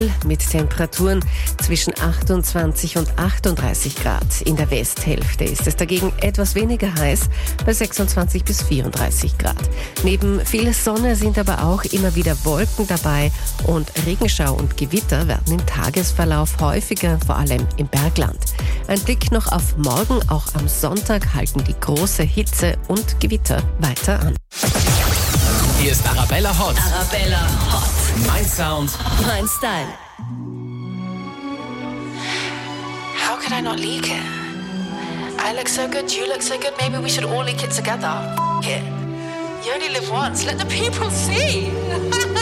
mit Temperaturen zwischen 28 und 38 Grad. In der Westhälfte ist es dagegen etwas weniger heiß, bei 26 bis 34 Grad. Neben viel Sonne sind aber auch immer wieder Wolken dabei und Regenschau und Gewitter werden im Tagesverlauf häufiger, vor allem im Bergland. Ein Blick noch auf morgen, auch am Sonntag halten die große Hitze und Gewitter weiter an. Hier ist Arabella Hot. Arabella Hot. Mein Sound. Mein Style. How could I not leak it? I look so good, you look so good, maybe we should all leak it together. F*** it. You only live once, let the people see.